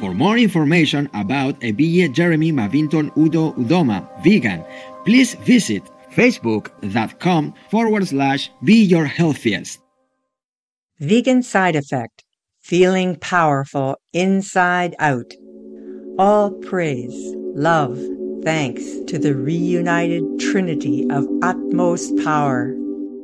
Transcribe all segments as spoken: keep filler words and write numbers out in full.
For more information about Ebille Jeremy Mavinton Udo Udoma, vegan, please visit facebook.com forward slash be your healthiest. Vegan side effect, feeling powerful inside out. All praise, love, thanks to the reunited trinity of utmost power.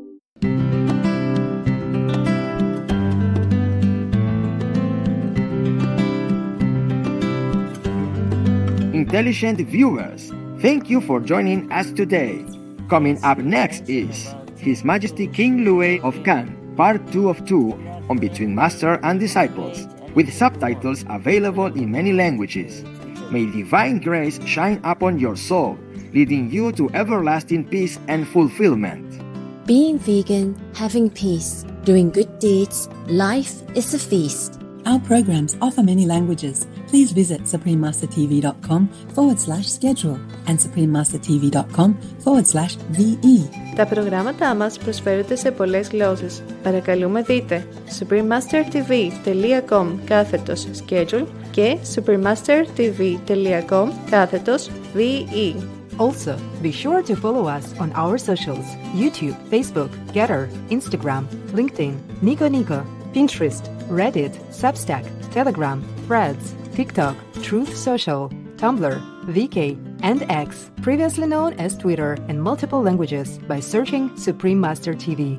Intelligent viewers, thank you for joining us today. Coming up next is His Majesty King Louis of Cannes, Part two of two on Between Master and Disciples, with subtitles available in many languages. May divine grace shine upon your soul, leading you to everlasting peace and fulfillment. Being vegan, having peace, doing good deeds, life is a feast. Our programs offer many languages. Please visit suprememastertv.com forward slash schedule and suprememastertv.com forward slash VE. Τα προγράμματά μας προσφέρονται σε πολλές γλώσσες. Παρακαλούμε δείτε suprememastertv.com κάθετος schedule και suprememastertv.com κάθετος VE. Also, be sure to follow us on our socials: YouTube, Facebook, Getter, Instagram, LinkedIn, Nico Nico, Pinterest, Reddit, Substack, Telegram, Threads, TikTok, Truth Social, Tumblr, V K, and X, previously known as Twitter, in multiple languages by searching Supreme Master T V.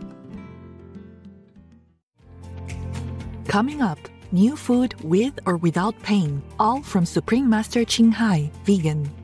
Coming up, new food with or without pain, all from Supreme Master Qinghai, vegan.